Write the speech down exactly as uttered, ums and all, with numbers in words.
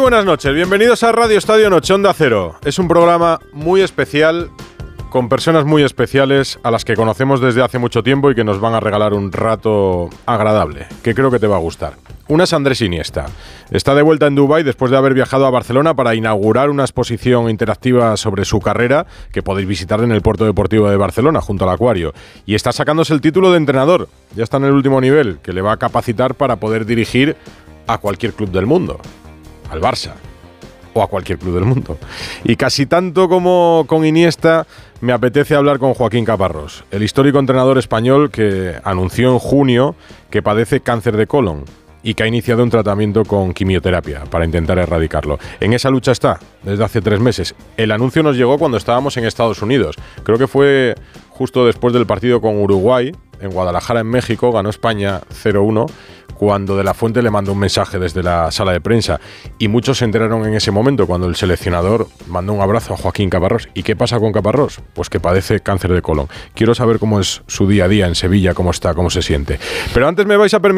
buenas noches, bienvenidos a Radio Estadio Noche Onda Cero. Es un programa muy especial, con personas muy especiales a las que conocemos desde hace mucho tiempo y que nos van a regalar un rato agradable, que creo que te va a gustar. Una es Andrés Iniesta. Está de vuelta en Dubái después de haber viajado a Barcelona para inaugurar una exposición interactiva sobre su carrera que podéis visitar en el Puerto Deportivo de Barcelona, junto al Acuario. Y está sacándose el título de entrenador. Ya está en el último nivel, que le va a capacitar para poder dirigir a cualquier club del mundo. Al Barça. O a cualquier club del mundo. Y casi tanto como con Iniesta, me apetece hablar con Joaquín Caparrós, el histórico entrenador español que anunció en junio que padece cáncer de colon y que ha iniciado un tratamiento con quimioterapia para intentar erradicarlo. En esa lucha está desde hace tres meses. El anuncio nos llegó cuando estábamos en Estados Unidos. Creo que fue justo después del partido con Uruguay, en Guadalajara, en México. Ganó España cero uno, cuando De La Fuente le mandó un mensaje desde la sala de prensa. Y muchos se enteraron en ese momento cuando el seleccionador mandó un abrazo a Joaquín Caparrós. ¿Y qué pasa con Caparrós? Pues que padece cáncer de colon. Quiero saber cómo es su día a día en Sevilla, cómo está, cómo se siente. Pero antes me vais a permitir